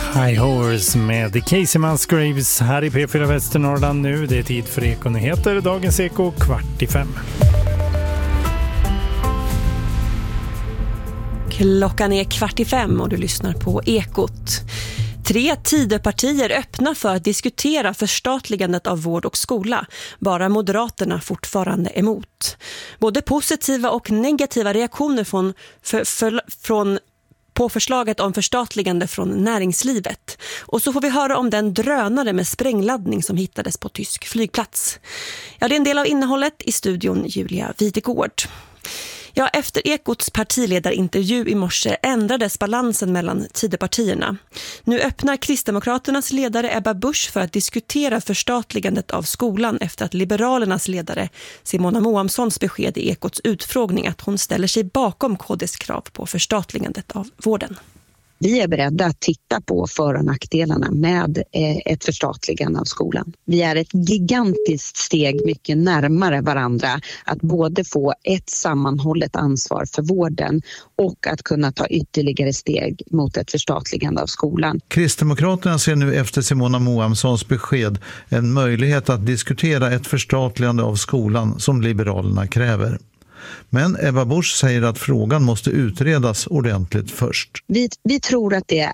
High Horse med Casey Musgraves här i P4 Västernorrland nu. Det är tid för Ekonyheter. Dagens Eko 4:45. Klockan är 4:45 och du lyssnar på Ekot. 3 Tidöpartier öppnar för att diskutera förstatligandet av vård och skola. Bara Moderaterna fortfarande emot. Både positiva och negativa reaktioner på förslaget om förstatligande från näringslivet. Och så får vi höra om den drönare med sprängladdning som hittades på tysk flygplats. Ja, det är en del av innehållet i studion Julia Videgård. Ja, efter Ekots partiledarintervju i morse ändrades balansen mellan Tidöpartierna. Nu öppnar Kristdemokraternas ledare Ebba Busch för att diskutera förstatligandet av skolan efter att Liberalernas ledare Simona Moamssons besked i Ekots utfrågning att hon ställer sig bakom KDs krav på förstatligandet av vården. Vi är beredda att titta på för- och nackdelarna med ett förstatligande av skolan. Vi är ett gigantiskt steg mycket närmare varandra att både få ett sammanhållet ansvar för vården och att kunna ta ytterligare steg mot ett förstatligande av skolan. Kristdemokraterna ser nu efter Simona Moamssons besked en möjlighet att diskutera ett förstatligande av skolan som Liberalerna kräver. Men Ebba Busch säger att frågan måste utredas ordentligt först. Vi tror att det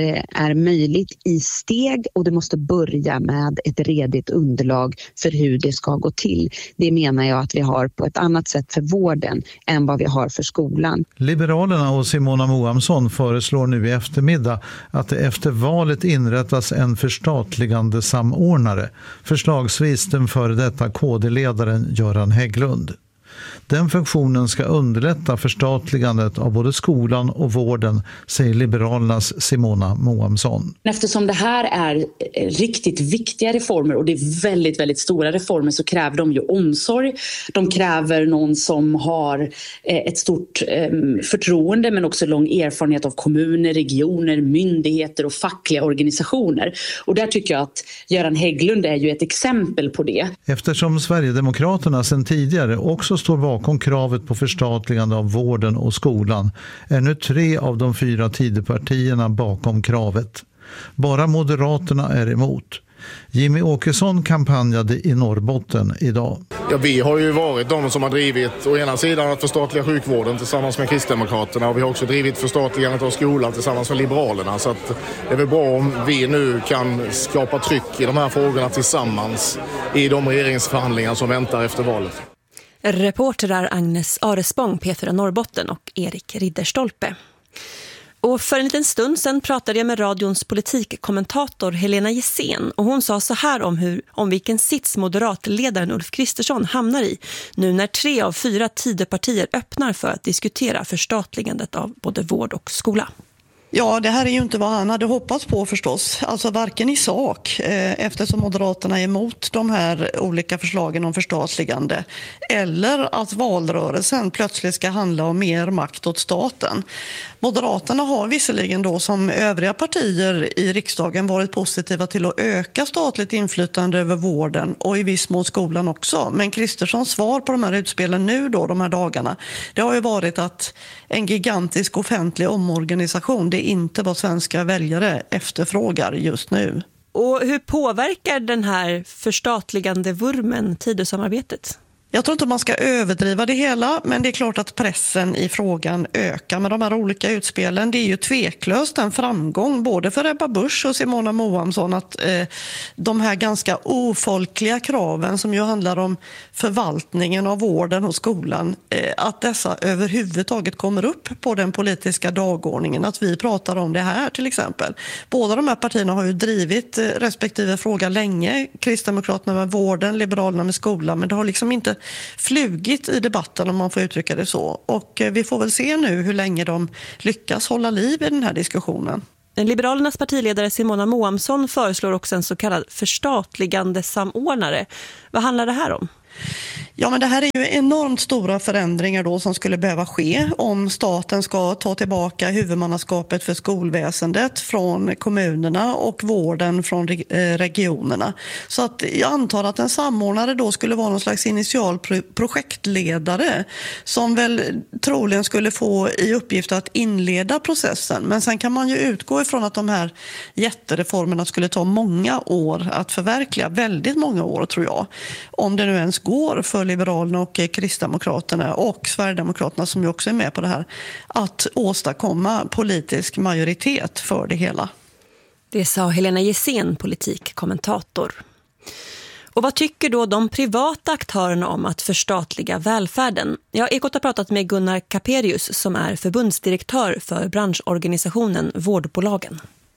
är möjligt i steg och det måste börja med ett redigt underlag för hur det ska gå till. Det menar jag att vi har på ett annat sätt för vården än vad vi har för skolan. Liberalerna och Simona Moamsson föreslår nu i eftermiddag att det efter valet inrättas en förstatligande samordnare, förslagsvis den före detta KD-ledaren Göran Hägglund. Den funktionen ska underlätta förstatligandet av både skolan och vården, säger Liberalernas Simona Moamsson. Eftersom det här är riktigt viktiga reformer och det är väldigt, väldigt stora reformer så kräver de ju omsorg. De kräver någon som har ett stort förtroende men också lång erfarenhet av kommuner, regioner, myndigheter och fackliga organisationer. Och där tycker jag att Göran Hägglund är ju ett exempel på det. Eftersom Sverigedemokraterna sedan tidigare också står bakom kravet på förstatligande av vården och skolan är nu 3 av de 4 Tidöpartierna bakom kravet. Bara Moderaterna är emot. Jimmy Åkesson kampanjade i Norrbotten idag. Ja, vi har ju varit de som har drivit å ena sidan att förstatliga sjukvården tillsammans med Kristdemokraterna och vi har också drivit förstatligandet av skolan tillsammans med Liberalerna. Så att det är väl bra om vi nu kan skapa tryck i de här frågorna tillsammans i de regeringsförhandlingar som väntar efter valet. Reporterar Agnes Arespång, P4 Norrbotten och Erik Ridderstolpe. Och för en liten stund sedan pratade jag med radions politikkommentator Helena Gessén och hon sa så här om vilken sits moderatledaren Ulf Kristersson hamnar i nu när 3 av 4 Tidöpartier öppnar för att diskutera förstatligandet av både vård och skola. Ja, det här är ju inte vad han hade hoppats på förstås. Alltså varken i sak, eftersom Moderaterna är emot de här olika förslagen om förstatligande, eller att valrörelsen plötsligt ska handla om mer makt åt staten. Moderaterna har visserligen då som övriga partier i riksdagen varit positiva till att öka statligt inflytande över vården och i viss mån skolan också. Men Kristerssons svar på de här utspelen nu då, de här dagarna, det har ju varit att en gigantisk offentlig omorganisation, det är inte vad svenska väljare efterfrågar just nu. Och hur påverkar den här förstatligande vurmen Tidösamarbetet? Jag tror inte man ska överdriva det hela, men det är klart att pressen i frågan ökar med de här olika utspelen. Det är ju tveklöst en framgång både för Ebba Busch och Simona Moamsson att de här ganska ofolkliga kraven som ju handlar om förvaltningen av vården och skolan, att dessa överhuvudtaget kommer upp på den politiska dagordningen, att vi pratar om det här till exempel. Båda de här partierna har ju drivit respektive fråga länge, Kristdemokraterna med vården, Liberalerna med skolan, men det har liksom inte flugit i debatten om man får uttrycka det så. Och vi får väl se nu hur länge de lyckas hålla liv i den här diskussionen. Liberalernas partiledare Simona Moamsson föreslår också en så kallad förstatligande samordnare. Vad handlar det här om? Ja, men det här är ju enormt stora förändringar då som skulle behöva ske om staten ska ta tillbaka huvudmannaskapet för skolväsendet från kommunerna och vården från regionerna. Så att jag antar att en samordnare då skulle vara någon slags initial projektledare som väl troligen skulle få i uppgift att inleda processen. Men sen kan man ju utgå ifrån att de här jättereformerna skulle ta många år att förverkliga, väldigt många år tror jag. Om det nu ens går för Liberalerna och Kristdemokraterna och Sverigedemokraterna som ju också är med på det här, att åstadkomma politisk majoritet för det hela. Det sa Helena Gessén, politikkommentator. Och vad tycker då de privata aktörerna om att förstatliga välfärden? Ja, Ekot har pratat med Gunnar Kaperius som är förbundsdirektör för branschorganisationen Vårdbolagen.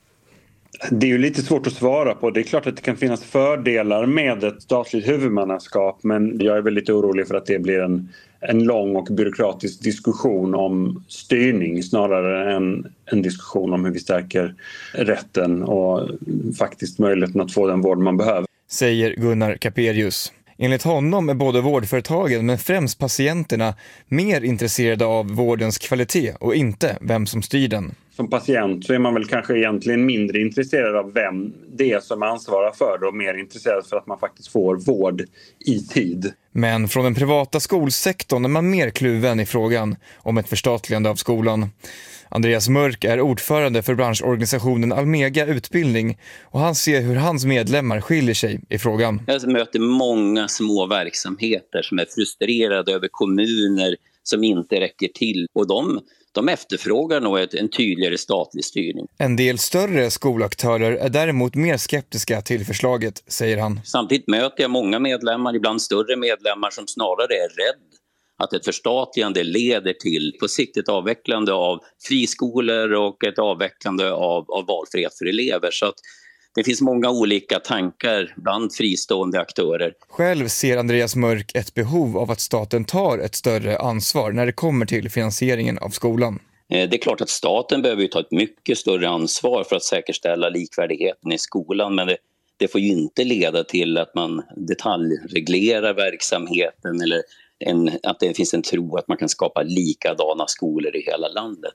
Det är ju lite svårt att svara på. Det är klart att det kan finnas fördelar med ett statligt huvudmannaskap, men jag är väl lite orolig för att det blir en lång och byråkratisk diskussion om styrning snarare än en diskussion om hur vi stärker rätten och faktiskt möjligheten att få den vård man behöver. Säger Gunnar Kaperius. Enligt honom är både vårdföretagen men främst patienterna mer intresserade av vårdens kvalitet och inte vem som styr den. Som patient så är man väl kanske egentligen mindre intresserad av vem det är som ansvarar för det och mer intresserad för att man faktiskt får vård i tid. Men från den privata skolsektorn är man mer kluven i frågan om ett förstatligande av skolan. Andreas Mörk är ordförande för branschorganisationen Almega Utbildning och han ser hur hans medlemmar skiljer sig i frågan. Jag möter många små verksamheter som är frustrerade över kommuner som inte räcker till och de efterfrågar nog en tydligare statlig styrning. En del större skolaktörer är däremot mer skeptiska till förslaget, säger han. Samtidigt möter jag många medlemmar, ibland större medlemmar, som snarare är rädd att ett förstatligande leder till på sikt ett avvecklande av friskolor och ett avvecklande av valfrihet för elever. Så att det finns många olika tankar bland fristående aktörer. Själv ser Andreas Mörk ett behov av att staten tar ett större ansvar när det kommer till finansieringen av skolan. Det är klart att staten behöver ta ett mycket större ansvar för att säkerställa likvärdigheten i skolan, men det får ju inte leda till att man detaljreglerar verksamheten eller att det finns en tro att man kan skapa likadana skolor i hela landet.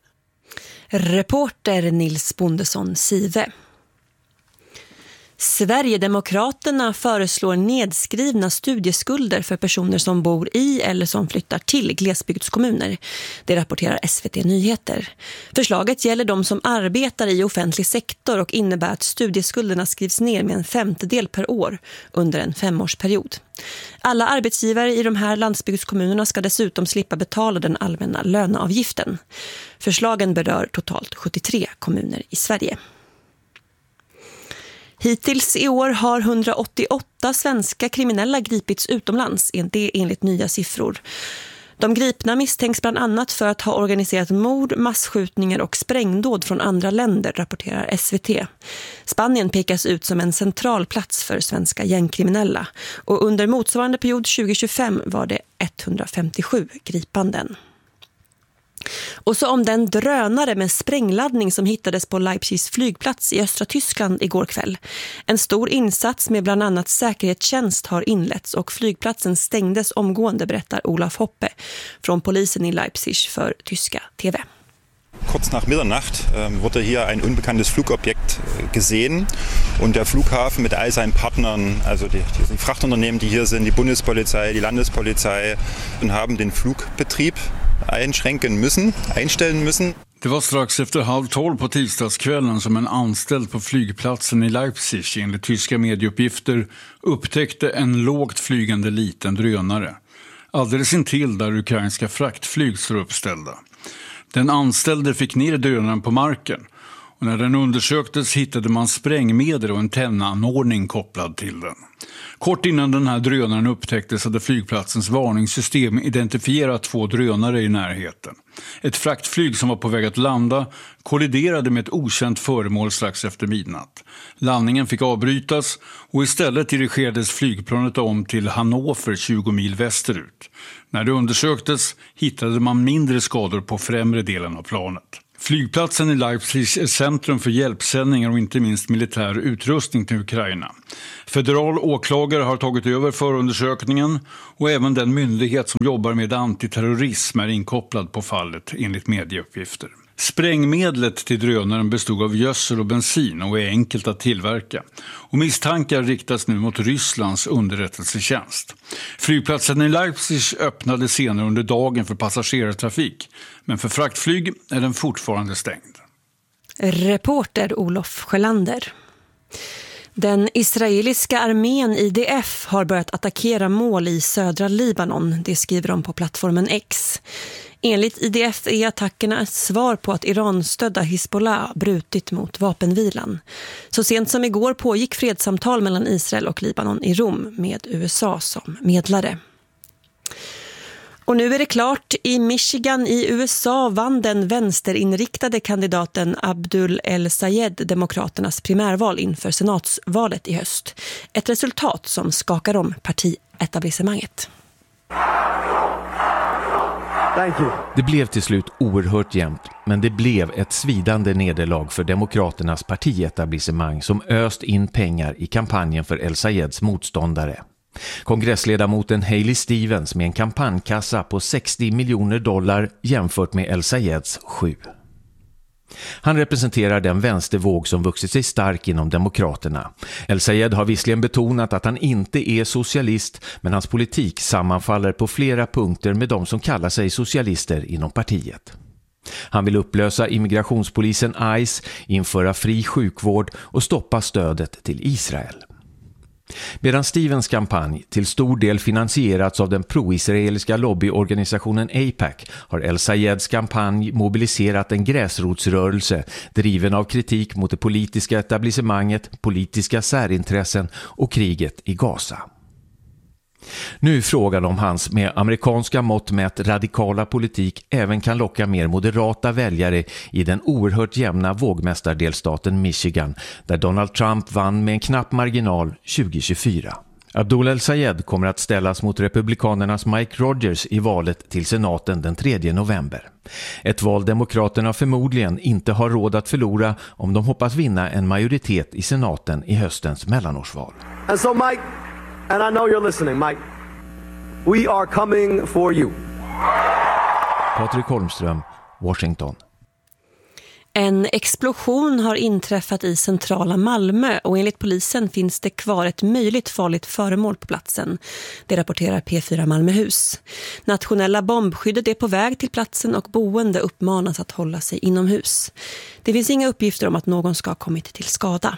Reporter Nils Bondesson Sive. Sverigedemokraterna föreslår nedskrivna studieskulder för personer som bor i eller som flyttar till glesbygdskommuner. Det rapporterar SVT Nyheter. Förslaget gäller de som arbetar i offentlig sektor och innebär att studieskulderna skrivs ner med 1/5 per år under en 5-årsperiod. Alla arbetsgivare i de här landsbygdskommunerna ska dessutom slippa betala den allmänna löneavgiften. Förslagen berör totalt 73 kommuner i Sverige. Hittills i år har 188 svenska kriminella gripits utomlands, det enligt nya siffror. De gripna misstänks bland annat för att ha organiserat mord, massskjutningar och sprängdåd från andra länder, rapporterar SVT. Spanien pekas ut som en central plats för svenska gängkriminella och under motsvarande period 2025 var det 157 gripanden. Och så om den drönare med sprängladdning som hittades på Leipzigs flygplats i östra Tyskland igår kväll. En stor insats med bland annat säkerhetstjänst har inletts och flygplatsen stängdes omgående, berättar Olaf Hoppe från polisen i Leipzig för tyska TV. Kurz nach Mitternacht wurde hier ein unbekanntes Flugobjekt gesehen und der Flughafen mit all seinen Partnern, also die Frachtunternehmen, die hier sind, die Bundespolizei, die Landespolizei, haben den Flugbetrieb einstellen müssen. Det var strax efter 11:30 på tisdagskvällen som en anställd på flygplatsen i Leipzig enligt tyska medieuppgifter upptäckte en lågt flygande liten drönare. Alldeles intill där ukrainska fraktflyg står uppställda. Den anställde fick ner drönaren på marken och när den undersöktes hittade man sprängmedel och en tändanordning kopplad till den. Kort innan den här drönaren upptäcktes hade flygplatsens varningssystem identifierat 2 drönare i närheten. Ett fraktflyg som var på väg att landa kolliderade med ett okänt föremål strax efter midnatt. Landningen fick avbrytas och istället dirigerades flygplanet om till Hannover 20 mil västerut. När det undersöktes hittade man mindre skador på främre delen av planet. Flygplatsen i Leipzig är centrum för hjälpsändningar och inte minst militär utrustning till Ukraina. Federal åklagare har tagit över förundersökningen och även den myndighet som jobbar med antiterrorism är inkopplad på fallet enligt medieuppgifter. Sprängmedlet till drönaren bestod av gödsel och bensin och är enkelt att tillverka. Och misstankar riktas nu mot Rysslands underrättelsetjänst. Flygplatsen i Leipzig öppnade senare under dagen för passagerartrafik. Men för fraktflyg är den fortfarande stängd. Reporter Olof Sjölander. Den israeliska armén IDF har börjat attackera mål i södra Libanon, det skriver de på plattformen X. Enligt IDF är attackerna ett svar på att Iran-stödda Hezbollah brutit mot vapenvilan. Så sent som igår pågick fredssamtal mellan Israel och Libanon i Rom med USA som medlare. Och nu är det klart, i Michigan i USA vann den vänsterinriktade kandidaten Abdul El-Sayed demokraternas primärval inför senatsvalet i höst. Ett resultat som skakar om partietablissemanget. Det blev till slut oerhört jämnt, men det blev ett svidande nederlag för demokraternas partietablissemang som öst in pengar i kampanjen för El-Sayeds motståndare. Kongressledamoten Haley Stevens med en kampanjkassa på $60 miljoner jämfört med El-Sayeds 7. Han representerar den vänstervåg som vuxit sig stark inom demokraterna. El-Sayed har visserligen betonat att han inte är socialist, men hans politik sammanfaller på flera punkter med de som kallar sig socialister inom partiet. Han vill upplösa immigrationspolisen ICE, införa fri sjukvård och stoppa stödet till Israel. Medan Stevens kampanj till stor del finansierats av den pro-israeliska lobbyorganisationen AIPAC har El-Sayeds kampanj mobiliserat en gräsrotsrörelse driven av kritik mot det politiska etablissemanget, politiska särintressen och kriget i Gaza. Nu är frågan om hans med amerikanska mått mätt radikala politik även kan locka mer moderata väljare i den oerhört jämna vågmästardelstaten Michigan, där Donald Trump vann med en knapp marginal 2024. Abdul El-Sayed kommer att ställas mot republikanernas Mike Rogers i valet till senaten den 3 november. Ett val demokraterna förmodligen inte har råd att förlora om de hoppas vinna en majoritet i senaten i höstens mellanårsval. And so Mike, and I know you're listening, Mike, we are coming for you. Patrik Holmström, Washington. En explosion har inträffat i centrala Malmö och enligt polisen finns det kvar ett möjligt farligt föremål på platsen. Det rapporterar P4 Malmöhus. Nationella bombskyddet är på väg till platsen och boende uppmanas att hålla sig inomhus. Det finns inga uppgifter om att någon ska ha kommit till skada.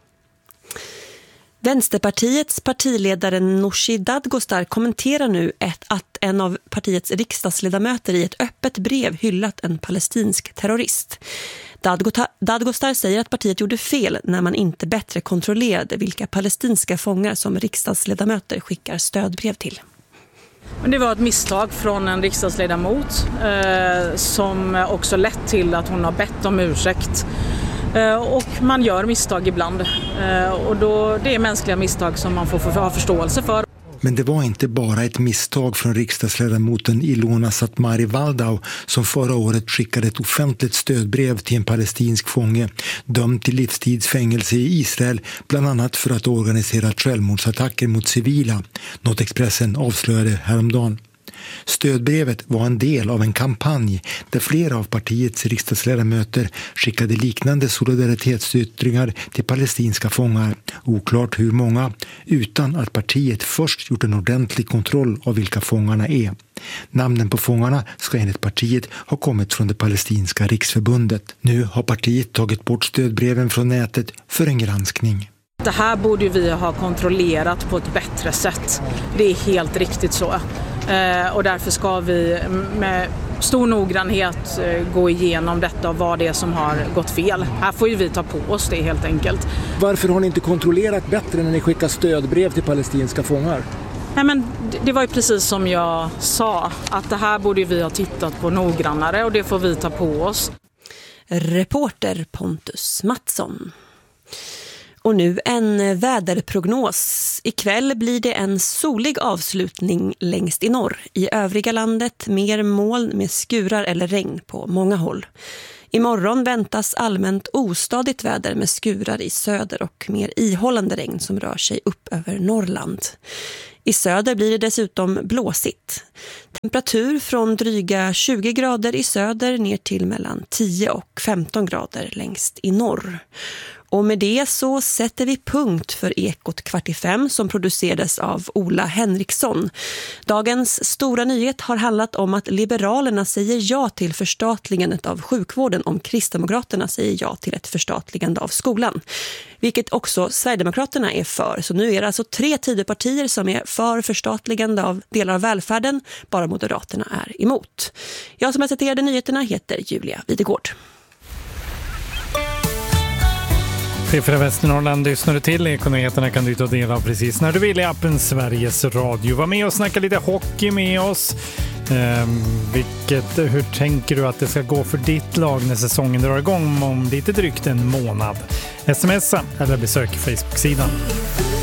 Vänsterpartiets partiledare Nooshi Dadgostar kommenterar nu att en av partiets riksdagsledamöter i ett öppet brev hyllat en palestinsk terrorist. Dadgostar säger att partiet gjorde fel när man inte bättre kontrollerade vilka palestinska fångar som riksdagsledamöter skickar stödbrev till. Men det var ett misstag från en riksdagsledamot som också lett till att hon har bett om ursäkt. Och man gör misstag ibland och då, det är mänskliga misstag som man får ha förståelse för. Men det var inte bara ett misstag från riksdagsledamoten Ilona Satmari Waldau som förra året skickade ett offentligt stödbrev till en palestinsk fånge dömd till livstidsfängelse i Israel, bland annat för att organisera självmordsattacker mot civila, något Expressen avslöjade häromdagen. Stödbrevet var en del av en kampanj där flera av partiets riksdagsledamöter skickade liknande solidaritetsyttringar till palestinska fångar, oklart hur många, utan att partiet först gjort en ordentlig kontroll av vilka fångarna är. Namnen på fångarna ska enligt partiet ha kommit från det palestinska riksförbundet. Nu har partiet tagit bort stödbreven från nätet för en granskning. Det här borde vi ha kontrollerat på ett bättre sätt. Det är helt riktigt så. Och därför ska vi med stor noggrannhet gå igenom detta och vad det är som har gått fel. Här får ju vi ta på oss det helt enkelt. Varför har ni inte kontrollerat bättre när ni skickar stödbrev till palestinska fångar? Nej, men det var ju precis som jag sa, att det här borde vi ha tittat på noggrannare och det får vi ta på oss. Reporter Pontus Mattsson. Och nu en väderprognos. Ikväll blir det en solig avslutning längst i norr. I övriga landet mer moln med skurar eller regn på många håll. Imorgon väntas allmänt ostadigt väder med skurar i söder och mer ihållande regn som rör sig upp över Norrland. I söder blir det dessutom blåsigt. Temperatur från dryga 20 grader i söder ner till mellan 10 och 15 grader längst i norr. Och med det så sätter vi punkt för Ekot 4:45 som producerades av Ola Henriksson. Dagens stora nyhet har handlat om att Liberalerna säger ja till förstatligandet av sjukvården om Kristdemokraterna säger ja till ett förstatligande av skolan. Vilket också Sverigedemokraterna är för. Så nu är det alltså 3 Tidöpartier som är för förstatligande av delar av välfärden. Bara Moderaterna är emot. Jag som har citerade nyheterna heter Julia Videgård. P4 Västernorrland lyssnar du till. Ekonominyheterna kan du ta del av precis när du vill i appen Sveriges Radio. Var med och snacka lite hockey med oss. Hur tänker du att det ska gå för ditt lag när säsongen drar igång om lite drygt en månad? Smsa eller besök Facebook-sidan.